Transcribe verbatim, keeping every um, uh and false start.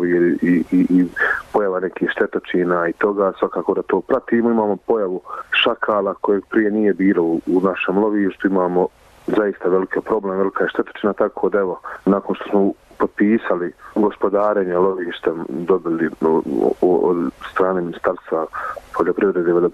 lovi i, i, i pojava nekih štetočina i toga, svakako da to pratimo. Imamo pojavu šakala kojeg prije nije bilo u, u našem lovištu, imamo zaista velike probleme, velika je štetočina, tako da evo, nakon što smo potpisali gospodarenje lovištem, dobili od strane Ministarstva poljoprivrede